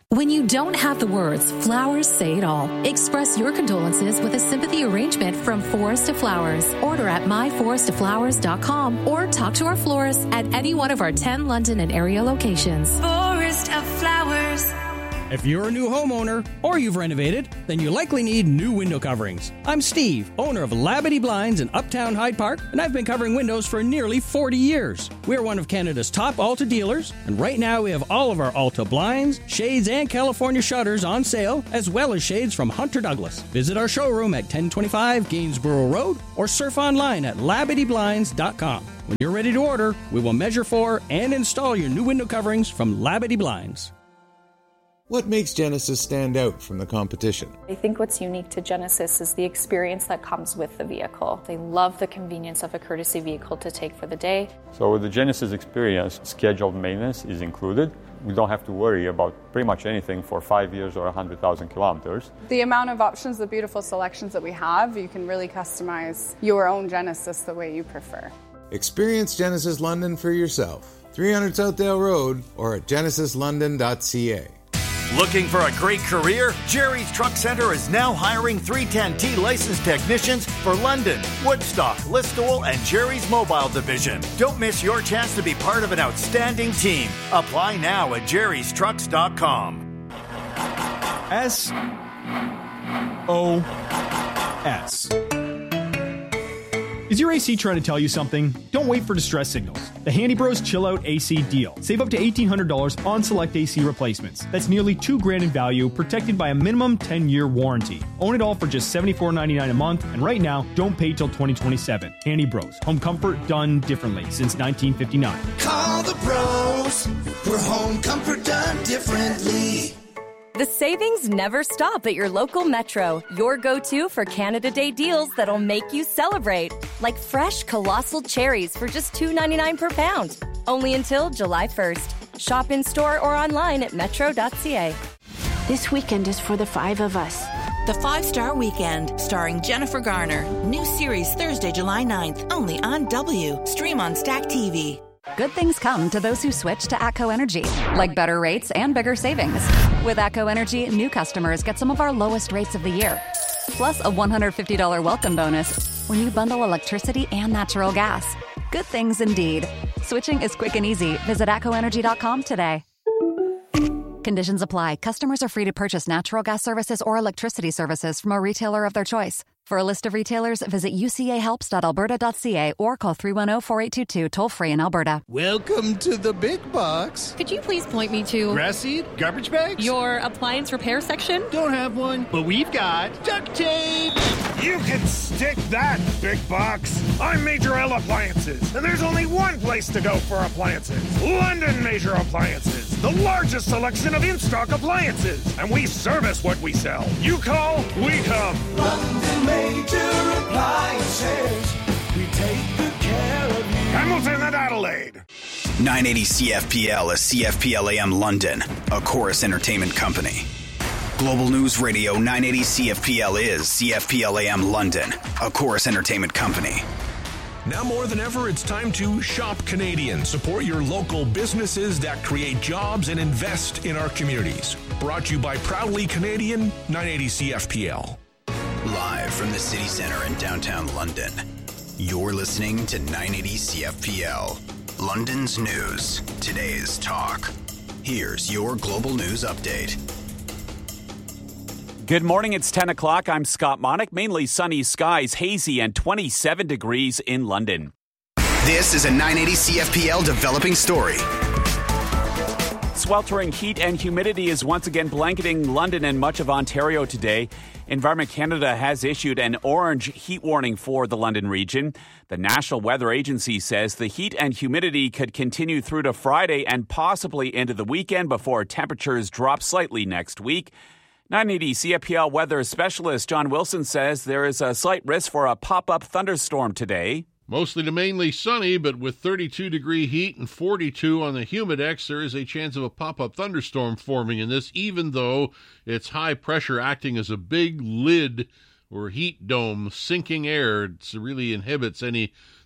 When you don't have the words, flowers say it all. Express your condolences with a sympathy arrangement from Forest of Flowers. Order at my forest of flowers dot com or talk to our florist at any one of our ten London and area locations.
Forest of Flowers.
If you're a new homeowner or you've renovated, then you likely need new window coverings. I'm Steve, owner of Labadee Blinds in Uptown Hyde Park, and I've been covering windows for nearly forty years. We're one of Canada's top Alta dealers, and right now we have all of our Alta blinds, shades, and California shutters on sale, as well as shades from Hunter Douglas. Visit our showroom at ten twenty-five Gainsborough Road or surf online at labadee blinds dot com. When you're ready to order, we will measure for and install your new window coverings from Labadee Blinds.
What makes Genesis stand out from the competition?
I think what's unique to Genesis is the experience that comes with the vehicle. They love the convenience of a courtesy vehicle to take for the day.
So with the Genesis experience, scheduled maintenance is included. We don't have to worry about pretty much anything for five years or one hundred thousand kilometers.
The amount of options, the beautiful selections that we have, you can really customize your own Genesis the way you prefer.
Experience Genesis London for yourself. three hundred Southdale Road or at genesis london dot c a.
Looking for a great career? Jerry's Truck Center is now hiring three ten T licensed technicians for London, Woodstock, Listowel, and Jerry's Mobile Division. Don't miss your chance to be part of an outstanding team. Apply now at jerrys trucks dot com.
S O S. Is your A C trying to tell you something? Don't wait for distress signals. The Handy Bros Chill Out A C deal. Save up to eighteen hundred dollars on select A C replacements. That's nearly two grand in value, protected by a minimum ten-year warranty. Own it all for just seventy-four ninety-nine a month, and right now, don't pay till twenty twenty-seven. Handy Bros. Home comfort done differently since nineteen fifty-nine.
Call the Bros for home comfort done differently.
The savings never stop at your local Metro. Your go-to for Canada Day deals that'll make you celebrate. Like fresh colossal cherries for just two ninety-nine per pound. Only until July first. Shop in-store or online at metro dot c a.
This weekend is for the five of us.
The Five Star Weekend, starring Jennifer Garner. New series Thursday, July ninth, only on W. Stream on Stack T V.
Good things come to those who switch to ATCO Energy, like better rates and bigger savings. With ATCO Energy, new customers get some of our lowest rates of the year, plus a one hundred fifty dollars welcome bonus when you bundle electricity and natural gas. Good things indeed. Switching is quick and easy. Visit atco energy dot com today. Conditions apply. Customers are free to purchase natural gas services or electricity services from a retailer of their choice. For a list of retailers, visit u c a helps dot alberta dot c a or call three one zero, four eight two two toll-free in Alberta.
Welcome to the big box.
Could you please point me to...
Grass seed? Garbage bags?
Your appliance repair section?
Don't have one, but we've got duct tape.
You can stick that, big box. I'm Major L Appliances, and there's only one place to go for appliances. London Major Appliances, the largest selection of in-stock appliances. And we service what we sell. You call, we come.
London Major Appliances, we take good care of you.
Hamilton and Adelaide.
nine eighty C F P L is C F P L A M London, a Chorus Entertainment company. Global News Radio nine eighty C F P L is C F P L A M London, a Chorus Entertainment company.
Now more than ever, it's time to shop Canadian. Support your local businesses that create jobs and invest in our communities. Brought to you by Proudly Canadian, nine eighty C F P L.
Live from the city center in downtown London, you're listening to nine eighty C F P L. London's news, today's talk. Here's your global news update.
Good morning, it's ten o'clock. I'm Scott Monick. Mainly sunny skies, hazy, and twenty-seven degrees in London.
This is a nine eighty C F P L developing story.
Sweltering heat and humidity is once again blanketing London and much of Ontario today. Environment Canada has issued an orange heat warning for the London region. The National Weather Agency says the heat and humidity could continue through to Friday and possibly into the weekend before temperatures drop slightly next week. nine eighty C F P L weather specialist John Wilson says there is a slight risk for a pop-up thunderstorm today.
Mostly to mainly sunny, but with thirty-two degree heat and forty-two on the Humidex, there is a chance of a pop-up thunderstorm forming in this, even though it's high pressure acting as a big lid or heat dome, sinking air. It really inhibits any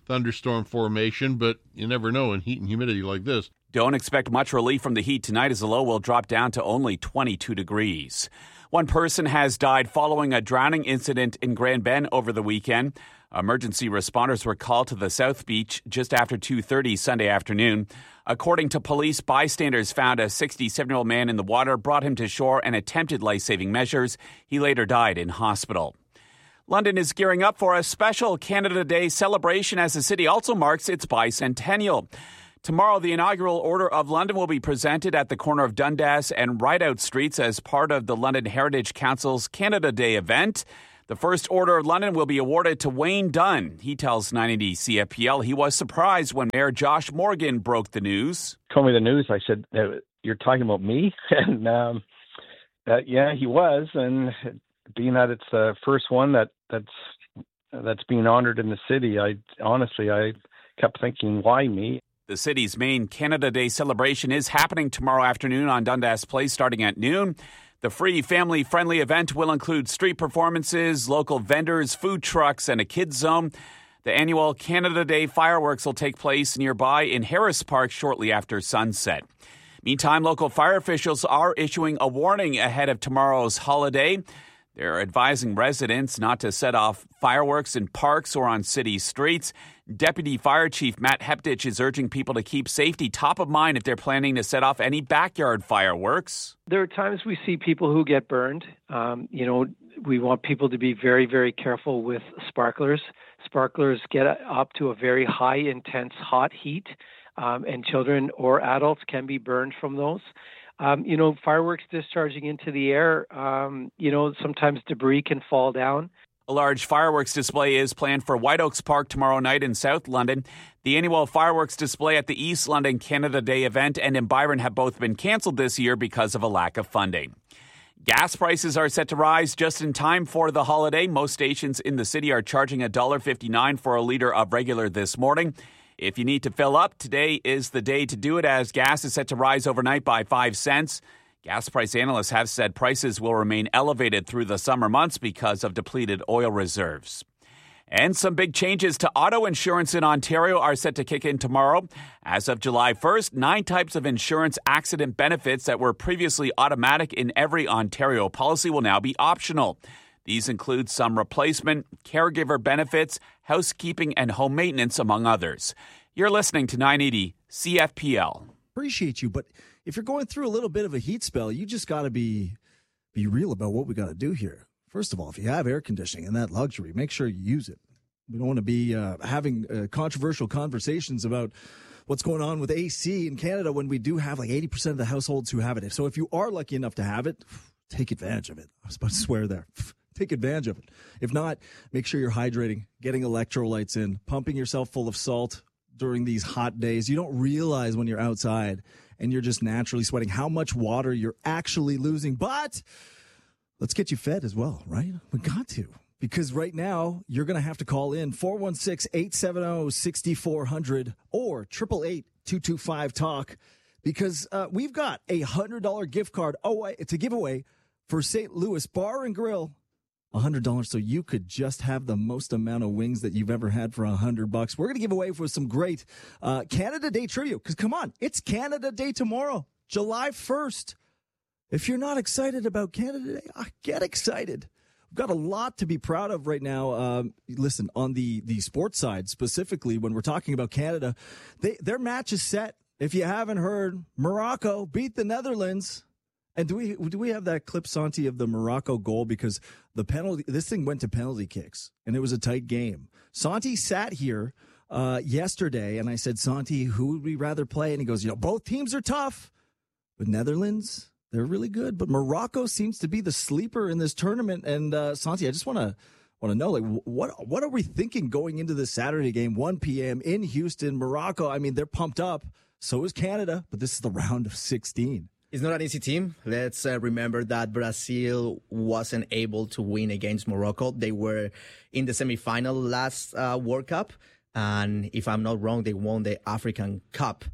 thunderstorm formation, but you never know in heat and humidity like this.
Don't expect much relief from the heat tonight as the low will drop down to only twenty-two degrees. One person has died following a drowning incident in Grand Bend over the weekend. Emergency responders were called to the South Beach just after two thirty Sunday afternoon. According to police, bystanders found a sixty-seven-year-old man in the water, brought him to shore, and attempted life-saving measures. He later died in hospital. London is gearing up for a special Canada Day celebration as the city also marks its bicentennial. Tomorrow, the inaugural Order of London will be presented at the corner of Dundas and Rideout Streets as part of the London Heritage Council's Canada Day event. The first Order of London will be awarded to Wayne Dunn. He tells nine eighty C F P L he was surprised when Mayor Josh Morgan broke the news.
Told me the news. I said, "You're talking about me?" and um, uh, yeah, he was. And being that it's the first one that that's that's being honored in the city, I honestly I kept thinking, why me?
The city's main Canada Day celebration is happening tomorrow afternoon on Dundas Place starting at noon. The free family-friendly event will include street performances, local vendors, food trucks, and a kids zone. The annual Canada Day fireworks will take place nearby in Harris Park shortly after sunset. Meantime, local fire officials are issuing a warning ahead of tomorrow's holiday. They're advising residents not to set off fireworks in parks or on city streets. Deputy Fire Chief Matt Heptich is urging people to keep safety top of mind if they're planning to set off any backyard fireworks.
There are times we see people who get burned. Um, you know, we want people to be very, very careful with sparklers. Sparklers get up to a very high, intense, hot heat, um, and children or adults can be burned from those. Um, you know, fireworks discharging into the air, um, you know, sometimes debris can fall down.
A large fireworks display is planned for White Oaks Park tomorrow night in South London. The annual fireworks display at the East London Canada Day event and in Byron have both been canceled this year because of a lack of funding. Gas prices are set to rise just in time for the holiday. Most stations in the city are charging one dollar fifty-nine for a liter of regular this morning. If you need to fill up, today is the day to do it as gas is set to rise overnight by five cents. Gas price analysts have said prices will remain elevated through the summer months because of depleted oil reserves. And some big changes to auto insurance in Ontario are set to kick in tomorrow. As of July first, nine types of insurance accident benefits that were previously automatic in every Ontario policy will now be optional. These include some replacement, caregiver benefits, housekeeping, and home maintenance, among others. You're listening to nine eighty C F P L.
Appreciate you, but if you're going through a little bit of a heat spell, you just got to be be real about what we got to do here. First of all, if you have air conditioning and that luxury, make sure you use it. We don't want to be uh, having uh, controversial conversations about what's going on with A C in Canada when we do have like eighty percent of the households who have it. So if you are lucky enough to have it, take advantage of it. I was about to swear there. Take advantage of it. If not, make sure you're hydrating, getting electrolytes in, pumping yourself full of salt during these hot days. You don't realize when you're outside and you're just naturally sweating how much water you're actually losing. But let's get you fed as well, right? We got to. Because right now, you're going to have to call in four one six, eight seven zero, six four zero zero or eight eight eight, two two five, talk. Because uh, we've got a one hundred dollars gift card oh, it's a giveaway for Saint Louis Bar and Grill. one hundred dollars so you could just have the most amount of wings that you've ever had for one hundred bucks. We're going to give away for some great uh, Canada Day trivia. Because come on, it's Canada Day tomorrow, July first. If you're not excited about Canada Day, uh, get excited. We've got a lot to be proud of right now. Um, listen, on the, the sports side, specifically when we're talking about Canada, they, their match is set. If you haven't heard, Morocco beat the Netherlands. And do we do we have that clip, Santi, of the Morocco goal? Because the penalty, this thing went to penalty kicks, and it was a tight game. Santi sat here uh, yesterday, and I said, Santi, who would we rather play? And he goes, you know, both teams are tough, but Netherlands, they're really good. But Morocco seems to be the sleeper in this tournament. And uh, Santi, I just want to want to know, like, what what are we thinking going into this Saturday game, one p.m. in Houston, Morocco? I mean, they're pumped up. So is Canada, but this is the round of sixteen.
It's not an easy team. Let's uh, remember that Brazil wasn't able to win against Morocco. They were in the semifinal last uh, World Cup. And if I'm not wrong, they won the African Cup.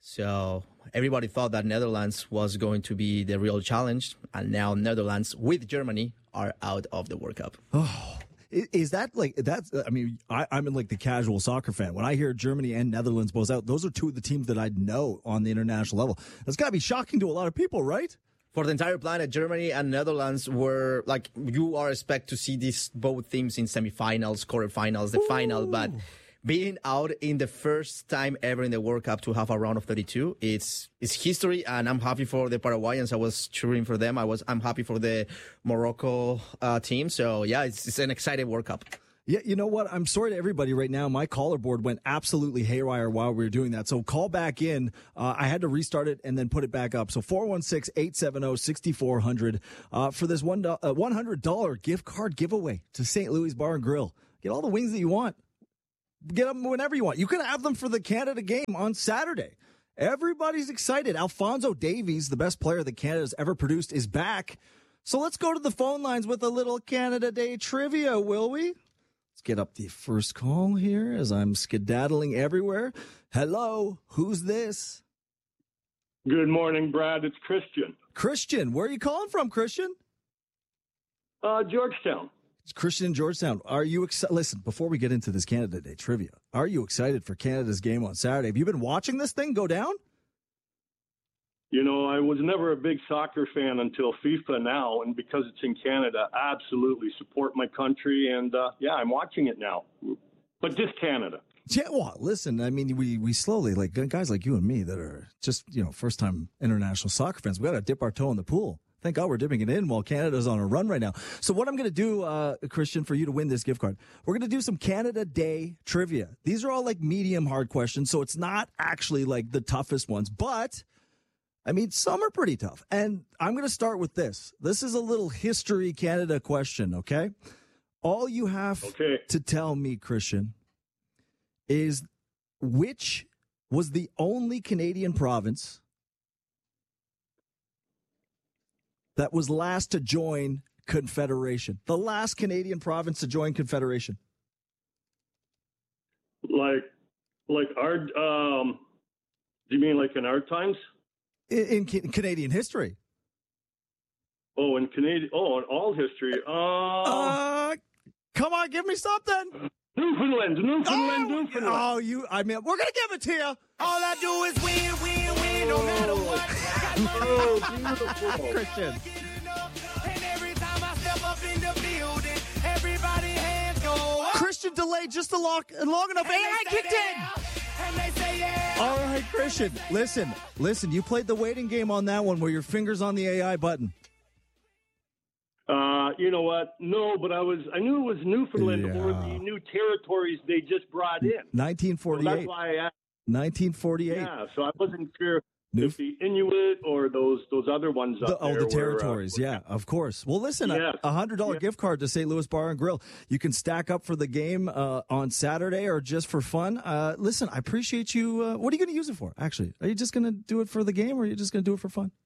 So everybody thought that Netherlands was going to be the real challenge. And now Netherlands with Germany are out of the World Cup.
Oh, Is, is that like that's? I mean, I, I'm in like the casual soccer fan. When I hear Germany and Netherlands both out, those are two of the teams that I know on the international level. That's got to be shocking to a lot of people, right?
For the entire planet, Germany and Netherlands were like, you are expect to see these both teams in semifinals, quarterfinals, the Ooh. final, but being out in the first time ever in the World Cup to have a round of thirty-two, it's it's history, and I'm happy for the Paraguayans. I was cheering for them. I was I'm happy for the Morocco uh, team. So yeah, it's, it's an exciting World Cup.
Yeah, you know what? I'm sorry to everybody right now. My caller board went absolutely haywire while we were doing that. So call back in. Uh, I had to restart it and then put it back up. So four one six, eight seven zero, six four zero zero uh, for this one, uh, one hundred dollars gift card giveaway to Saint Louis Bar and Grill. Get all the wings that you want. Get them whenever you want. You can have them for the Canada game on Saturday. Everybody's excited. Alphonso Davies, the best player that Canada's ever produced, is back. So let's go to the phone lines with a little Canada Day trivia, will we? Let's get up the first call here as I'm skedaddling everywhere. Hello, who's this?
Good morning, Brad. It's Christian.
Christian, where are you calling from, Christian?
Uh, Georgetown.
It's Christian in Georgetown. Are you excited? Listen, before we get into this Canada Day trivia, are you excited for Canada's game on Saturday? Have you been watching this thing go down?
You know, I was never a big soccer fan until FIFA now, and because it's in Canada, I absolutely support my country, and uh, yeah, I'm watching it now. But just Canada.
Yeah, well, listen, I mean, we, we slowly, like guys like you and me that are just, you know, first-time international soccer fans, we got to dip our toe in the pool. Thank God we're dipping it in while Canada's on a run right now. So what I'm going to do, uh, Christian, for you to win this gift card, we're going to do some Canada Day trivia. These are all like medium hard questions, so it's not actually like the toughest ones, but I mean, some are pretty tough. And I'm going to start with this. This is a little history Canada question, okay? All you have okay. to tell me, Christian, is which was the only Canadian province that was last to join Confederation. The last Canadian province to join Confederation.
Like, like our, um, do you mean like in our times?
In, in Canadian history.
Oh, in Canadian, oh, in all history. Uh,
uh, come on, give me something.
Newfoundland, Newfoundland,
oh,
Newfoundland.
Oh, you, I mean, we're going to give it to you.
All I do is win, win, win, no matter what.
Oh, beautiful.
Christian.
And every time I step up in the building, everybody hands go up.
Christian delayed just a long, long enough. A I kicked in.
And they say, yeah.
All right, Christian, listen, listen, you played the waiting game on that one where your finger's on the A I button.
Uh, you know what? No, but I was, I knew it was Newfoundland yeah. or the new territories they just brought in.
nineteen forty-eight.
So that's why I asked.
nineteen forty-eight.
Yeah, so I wasn't sure if the Inuit or those those other ones up
the,
there.
Oh, the
were,
territories.
Uh,
yeah, of course. Well, listen,
yes.
a one hundred dollars
yes.
gift card to Saint Louis Bar and Grill. You can stack up for the game uh, on Saturday or just for fun. Uh, listen, I appreciate you. Uh, what are you going to use it for, actually? Are you just going to do it for the game or are you just going to do it for fun?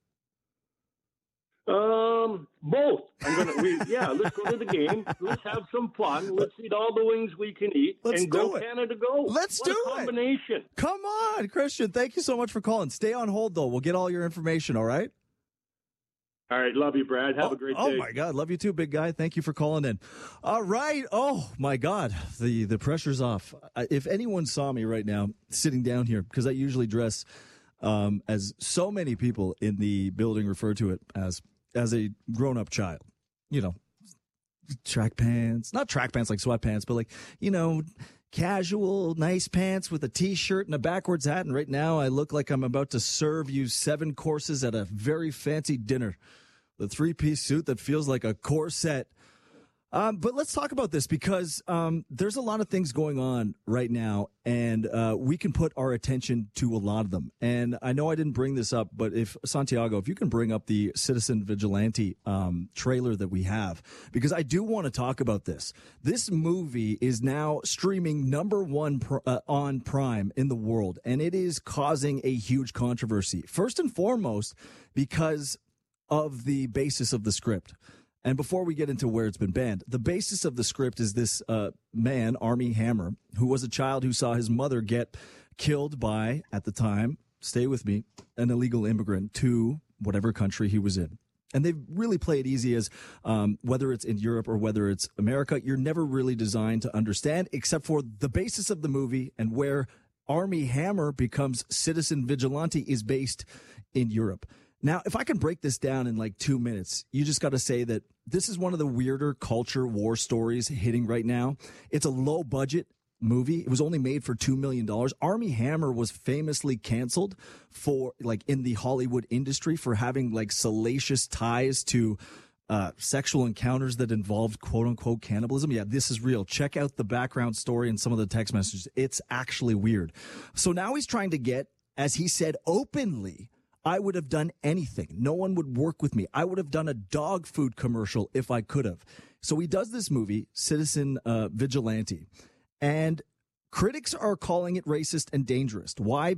Um, both. I'm gonna. We, yeah, let's go to the game. Let's have some fun. Let's eat all the wings we can eat,
let's
and
do
go
it.
Canada go.
Let's
what
do
a combination.
it. Come on, Christian. Thank you so much for calling. Stay on hold though. We'll get all your information. All right.
All right. Love you, Brad. Have
oh,
a great
oh
day.
Oh my God. Love you too, big guy. Thank you for calling in. All right. Oh my God. The the pressure's off. If anyone saw me right now sitting down here, because I usually dress um, as so many people in the building refer to it as. As a grown-up child, you know, track pants, not track pants like sweatpants, but like, you know, casual, nice pants with a T-shirt and a backwards hat. And right now I look like I'm about to serve you seven courses at a very fancy dinner. The three-piece suit that feels like a corset. Um, but let's talk about this because um, there's a lot of things going on right now, and uh, we can put our attention to a lot of them. And I know I didn't bring this up, but if Santiago, if you can bring up the Citizen Vigilante um, trailer that we have, because I do want to talk about this. This movie is now streaming number one pr- uh, on Prime in the world, and it is causing a huge controversy. First and foremost, because of the basis of the script. And before we get into where it's been banned, the basis of the script is this uh, man, Armie Hammer, who was a child who saw his mother get killed by, at the time, stay with me, an illegal immigrant to whatever country he was in. And they really play it easy as um, whether it's in Europe or whether it's America, you're never really designed to understand, except for the basis of the movie and where Armie Hammer becomes Citizen Vigilante is based in Europe. Now, if I can break this down in like two minutes, you just got to say that this is one of the weirder culture war stories hitting right now. It's a low budget movie. It was only made for two million dollars. Armie Hammer was famously canceled for like in the Hollywood industry for having like salacious ties to uh, sexual encounters that involved quote unquote cannibalism. Yeah, this is real. Check out the background story and some of the text messages. It's actually weird. So now he's trying to get, as he said openly, I would have done anything. No one would work with me. I would have done a dog food commercial if I could have. So he does this movie, Citizen uh, Vigilante. And critics are calling it racist and dangerous. Why?